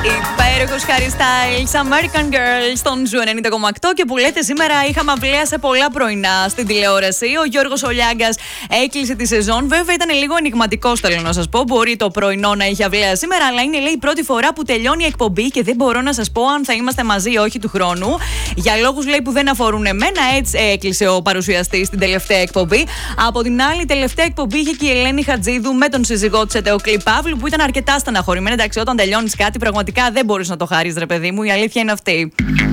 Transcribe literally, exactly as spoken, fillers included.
Υπέροχος Harry Styles, American Girl στον Ζου ενενήντα κόμμα οκτώ. Και που λέτε, σήμερα είχαμε αυλαία σε πολλά πρωινά στην τηλεόραση. Ο Γιώργος Ολιάγκας έκλεισε τη σεζόν. Βέβαια ήταν λίγο ενιγματικός, θέλω να σας πω. Μπορεί το πρωινό να είχε αυλαία σήμερα, αλλά είναι, λέει, η πρώτη φορά που τελειώνει η εκπομπή και δεν μπορώ να σας πω αν θα είμαστε μαζί ή όχι του χρόνου. Για λόγους, λέει, που δεν αφορούν εμένα, έτσι έκλεισε ο παρουσιαστής στην τελευταία εκπομπή. Από την άλλη, η τελευταία εκπομπή είχε και η Ελένη Χατζίδου με τον σύζυγό της Ετεοκλή Παύλου, που ήταν αρκετά στεναχωρημένη. Εντάξει, όταν τελειώνεις κάτι, πραγματικά δεν μπορείς να το χάρεις, ρε παιδί μου. Η αλήθεια είναι αυτή.